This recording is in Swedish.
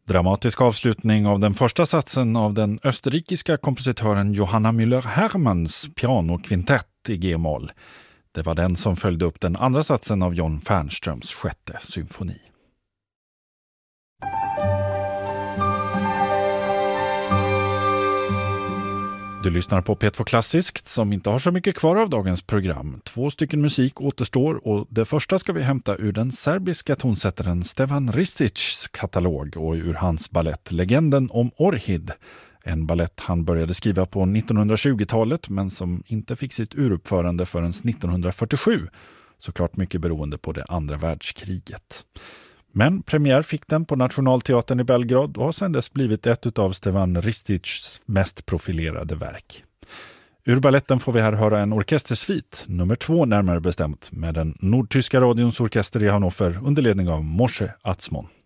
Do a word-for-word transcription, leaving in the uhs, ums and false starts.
Dramatisk avslutning av den första satsen av den österrikiska kompositören Johanna Müller-Hermanns pianokvintett i G-moll. Det var den som följde upp den andra satsen av John Fernströms sjätte symfoni. Du lyssnar på P två Klassiskt som inte har så mycket kvar av dagens program. Två stycken musik återstår och det första ska vi hämta ur den serbiska tonsättaren Stevan Ristics katalog och ur hans ballett Legenden om Orhid. En ballett han började skriva på nittonhundratjugotalet men som inte fick sitt uruppförande förrän nittonhundrafyrtiosju. Såklart mycket beroende på det andra världskriget. Men premiär fick den på Nationalteatern i Belgrad och har sedan dess blivit ett av Stevan Ristics mest profilerade verk. Ur balletten får vi här höra en orkestersvit, nummer två närmare bestämt, med den nordtyska radions orkester i Hannover under ledning av Moshe Atzmon.